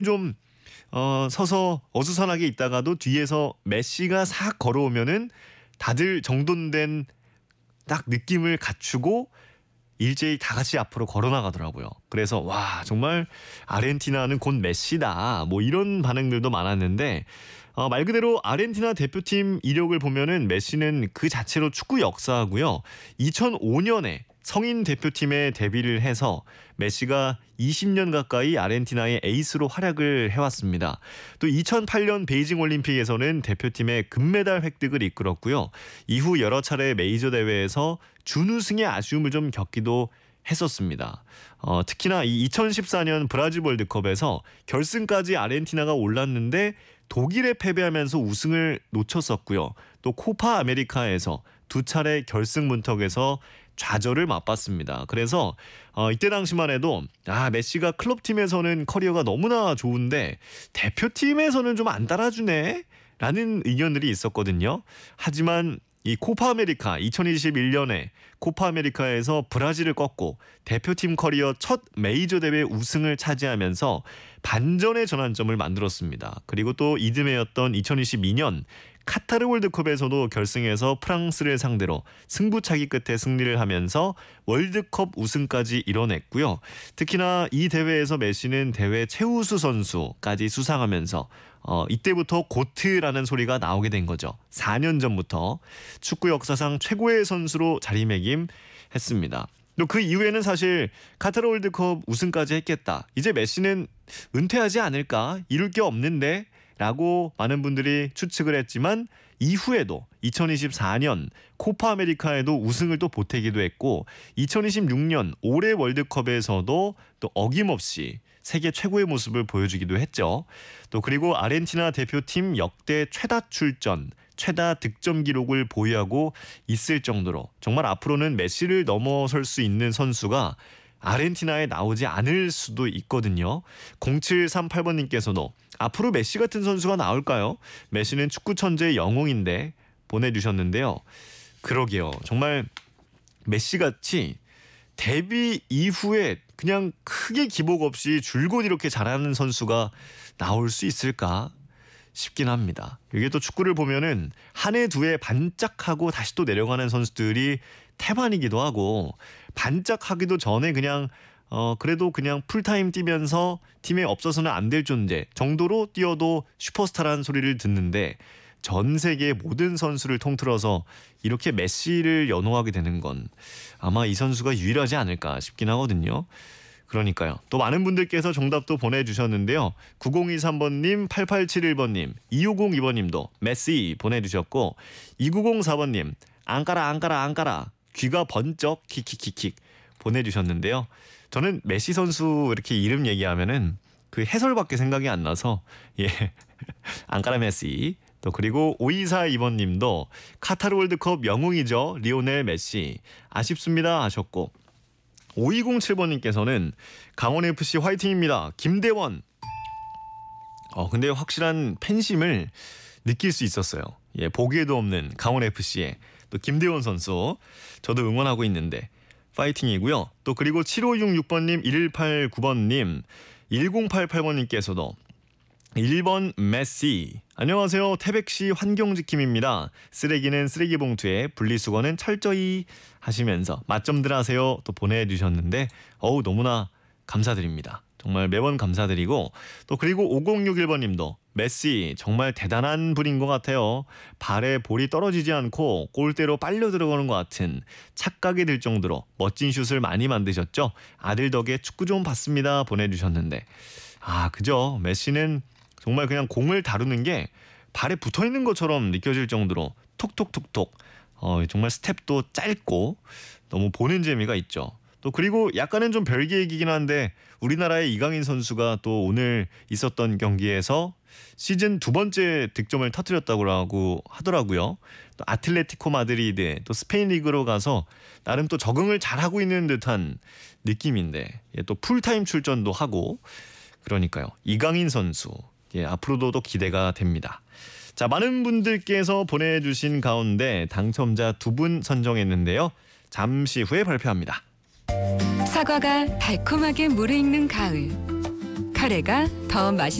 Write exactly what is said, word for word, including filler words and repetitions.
좀 어, 서서 어수선하게 있다가도 뒤에서 메시가 싹 걸어오면은 다들 정돈된 딱 느낌을 갖추고 일제히 다 같이 앞으로 걸어나가더라고요. 그래서 와 정말 아르헨티나는 곧 메시다 뭐 이런 반응들도 많았는데 어, 말 그대로 아르헨티나 대표팀 이력을 보면은 메시는 그 자체로 축구 역사고요. 이천오 년에 성인 대표팀에 데뷔를 해서 메시가 이십 년 가까이 아르헨티나의 에이스로 활약을 해왔습니다. 또 이천팔 년 베이징 올림픽에서는 대표팀의 금메달 획득을 이끌었고요. 이후 여러 차례 메이저 대회에서 준우승의 아쉬움을 좀 겪기도 했었습니다. 어, 특히나 이 이천십사 년 브라질 월드컵에서 결승까지 아르헨티나가 올랐는데 독일에 패배하면서 우승을 놓쳤었고요. 또 코파 아메리카에서 두 차례 결승 문턱에서 좌절을 맛봤습니다. 그래서 어, 이때 당시만 해도 아 메시가 클럽팀에서는 커리어가 너무나 좋은데 대표팀에서는 좀 안 따라주네 라는 의견들이 있었거든요. 하지만 이 코파 아메리카 이천이십일 년에 코파 아메리카에서 브라질을 꺾고 대표팀 커리어 첫 메이저 대회 우승을 차지하면서 반전의 전환점을 만들었습니다. 그리고 또 이듬해였던 이천이십이 년 카타르 월드컵에서도 결승에서 프랑스를 상대로 승부차기 끝에 승리를 하면서 월드컵 우승까지 이뤄냈고요. 특히나 이 대회에서 메시는 대회 최우수 선수까지 수상하면서 어, 이때부터 고트라는 소리가 나오게 된 거죠. 사 년 전부터 축구 역사상 최고의 선수로 자리매김했습니다. 또 그 이후에는 사실 카타르 월드컵 우승까지 했겠다. 이제 메시는 은퇴하지 않을까? 이룰 게 없는데? 라고 많은 분들이 추측을 했지만 이후에도 이천이십사 년 코파 아메리카에도 우승을 또 보태기도 했고 이천이십육 년 올해 월드컵에서도 또 어김없이 세계 최고의 모습을 보여주기도 했죠. 또 그리고 아르헨티나 대표팀 역대 최다 출전, 최다 득점 기록을 보유하고 있을 정도로 정말 앞으로는 메시를 넘어설 수 있는 선수가 아르헨티나에 나오지 않을 수도 있거든요. 공칠삼팔 번님께서도 앞으로 메시 같은 선수가 나올까요? 메시는 축구 천재의 영웅인데 보내주셨는데요. 그러게요. 정말 메시같이 데뷔 이후에 그냥 크게 기복 없이 줄곧 이렇게 잘하는 선수가 나올 수 있을까 싶긴 합니다. 이게 또 축구를 보면은 한 해 두 해 반짝하고 다시 또 내려가는 선수들이 태반이기도 하고 반짝하기도 전에 그냥 어 그래도 그냥 풀타임 뛰면서 팀에 없어서는 안 될 존재 정도로 뛰어도 슈퍼스타라는 소리를 듣는데 전 세계 모든 선수를 통틀어서 이렇게 메시를 연호하게 되는 건 아마 이 선수가 유일하지 않을까 싶긴 하거든요. 그러니까요. 또 많은 분들께서 정답도 보내주셨는데요. 구공이삼 번님, 팔팔칠일 번님, 이오공이 번님도 메시 보내주셨고 이구공사 번님 안까라 안까라 안까라 귀가 번쩍 킥킥킥킥 보내주셨는데요. 저는 메시 선수 이렇게 이름 얘기하면은 그 해설밖에 생각이 안 나서 예 안까라 메시. 또 그리고 오이사이 번님도 카타르 월드컵 영웅이죠. 리오넬 메시 아쉽습니다 하셨고 오이공칠 번님께서는 강원에프씨 화이팅입니다. 김대원. 어 근데 확실한 팬심을 느낄 수 있었어요. 예 보기에도 없는 강원에프씨의 또 김대원 선수 저도 응원하고 있는데 파이팅이고요. 또 그리고 칠오육육 번님, 일일팔구 번님, 일공팔팔 번님께서도 일 번 메시. 안녕하세요. 태백시 환경지킴입니다. 쓰레기는 쓰레기 봉투에 분리수거는 철저히 하시면서 맛점들 하세요. 또 보내주셨는데 어우 너무나 감사드립니다. 정말 매번 감사드리고 또 그리고 오공육일 번님도 메시 정말 대단한 분인 것 같아요. 발에 볼이 떨어지지 않고 골대로 빨려 들어가는 것 같은 착각이 들 정도로 멋진 슛을 많이 만드셨죠. 아들 덕에 축구 좀 봤습니다 보내주셨는데 아 그죠. 메시는 정말 그냥 공을 다루는 게 발에 붙어있는 것처럼 느껴질 정도로 톡톡톡톡 어, 정말 스텝도 짧고 너무 보는 재미가 있죠. 또 그리고 약간은 좀 별개 얘기긴 한데 우리나라의 이강인 선수가 또 오늘 있었던 경기에서 시즌 두 번째 득점을 터뜨렸다고 하고 하더라고요. 또 아틀레티코 마드리드 또 스페인 리그로 가서 나름 또 적응을 잘하고 있는 듯한 느낌인데 예, 또 풀타임 출전도 하고 그러니까요. 이강인 선수 예, 앞으로도 또 기대가 됩니다. 자, 많은 분들께서 보내주신 가운데 당첨자 두 분 선정했는데요. 잠시 후에 발표합니다. 사과가 달콤하게 무르익는 가을. 카레가 더 맛있